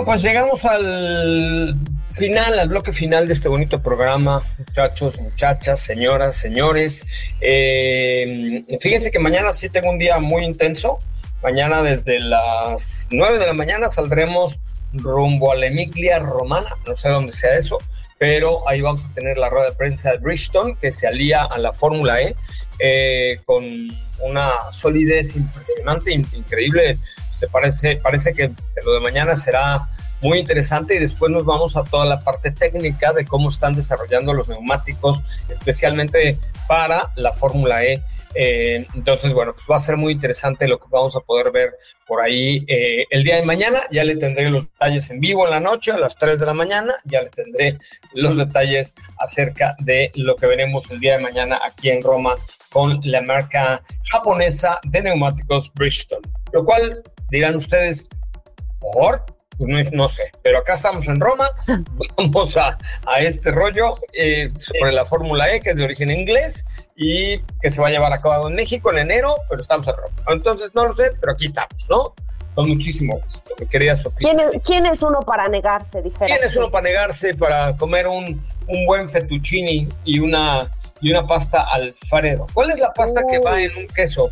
pues llegamos al final, al bloque final de este bonito programa, muchachos, muchachas, señoras, señores. Fíjense que mañana sí tengo un día muy intenso. Mañana desde las 9 de la mañana saldremos rumbo a la Emilia Romana, no sé dónde sea eso, pero ahí vamos a tener la rueda de prensa de Bridgestone, que se alía a la Fórmula E, con una solidez impresionante, increíble. Parece que lo de mañana será muy interesante, y después nos vamos a toda la parte técnica de cómo están desarrollando los neumáticos, especialmente para la Fórmula E. Entonces, bueno, pues va a ser muy interesante lo que vamos a poder ver por ahí el día de mañana. Ya le tendré los detalles en vivo en la noche, a las 3 de la mañana. Ya le tendré los detalles acerca de lo que veremos el día de mañana aquí en Roma con la marca japonesa de neumáticos Bridgestone. Lo cual dirán ustedes, ¿por? Pues no sé, pero acá estamos en Roma, vamos a este rollo sobre la Fórmula E, que es de origen inglés y que se va a llevar a cabo en México en enero, pero estamos en Roma. Entonces no lo sé, pero aquí estamos, ¿no? Con muchísimo gusto, mi querida Sofía. ¿Quién es uno para negarse, dijera? ¿Quién es uno para negarse para comer un buen fettuccini y una pasta Alfredo? ¿Cuál es la pasta que va en un queso?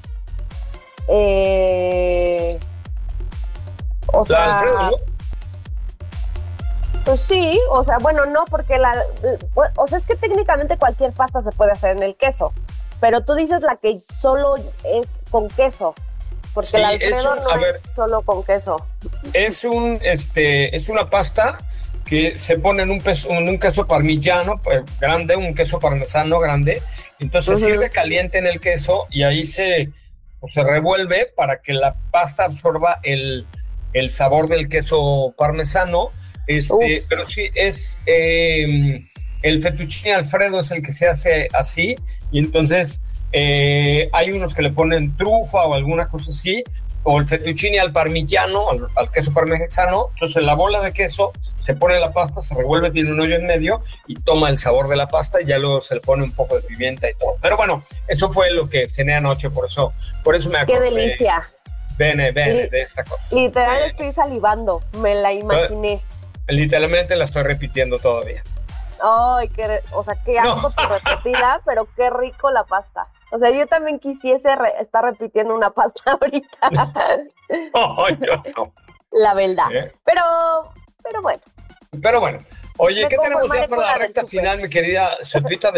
O sea, Alfredo, ¿no? Pues sí, o sea, bueno, no, porque o sea, es que técnicamente cualquier pasta se puede hacer en el queso, pero tú dices la que solo es con queso, porque sí, el Alfredo es solo con queso. Es una pasta que se pone en un queso parmigiano grande, un queso parmesano grande, entonces sirve caliente en el queso y ahí se revuelve para que la pasta absorba el sabor del queso parmesano. Pero sí, el fettuccine Alfredo es el que se hace así, y entonces hay unos que le ponen trufa o alguna cosa así, o el fettuccine al parmigiano, al queso parmesano. Entonces en la bola de queso se pone la pasta, se revuelve, tiene un hoyo en medio y toma el sabor de la pasta, y ya luego se le pone un poco de pimienta y todo. Pero bueno, eso fue lo que cené anoche, por eso me acordé. ¡Qué delicia! Bene, de esta cosa. Literal estoy salivando, me la imaginé. Literalmente la estoy repitiendo todavía. Ay, qué asco tu repetida, pero qué rico la pasta. O sea, yo también quisiese estar repitiendo una pasta ahorita. No. La verdad. Pero bueno. Oye, ¿qué tenemos ya para la recta final, mi querida Sofita?